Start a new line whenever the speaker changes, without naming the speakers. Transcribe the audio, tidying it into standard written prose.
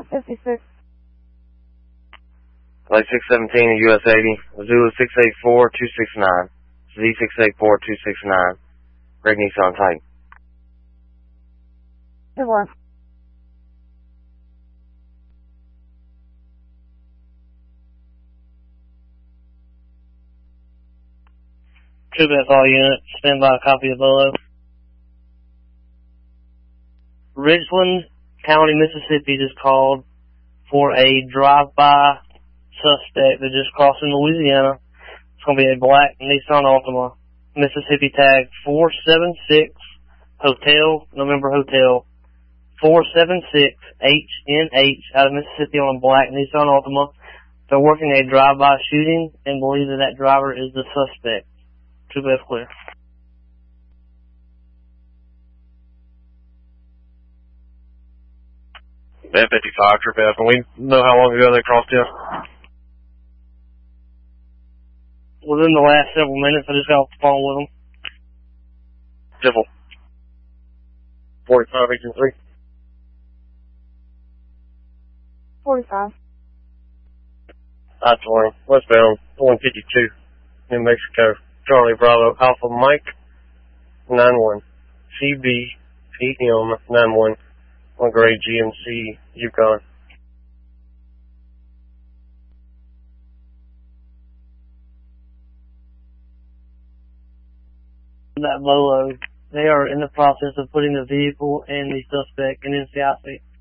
56.
Flight 617 of US 80, Zulu 684-269, Z684-269, Red Nissan Titan.
Good one.
TrueBeth all units, stand by a copy of below. Ridgeland County, Mississippi just called for a drive-by suspect that just crossed in Louisiana. It's going to be a black Nissan Altima, Mississippi tag 476 Hotel, November Hotel, 476 HNH out of Mississippi on a black Nissan Altima. They're working a drive-by shooting and believe that driver is the suspect. TrueBeth clear.
Bed 55, TrueBeth, and we know how long ago they crossed here?
Within the last several minutes, I just got off the phone with them.
Civil. 45, Region 3.
45.
I-20, westbound, 152, New Mexico. Charlie Bravo, Alpha Mike, 91. CB, PM, 91. On grade GMC, Yukon.
That Volo, they are in the process of putting the vehicle and the suspect in NCIC.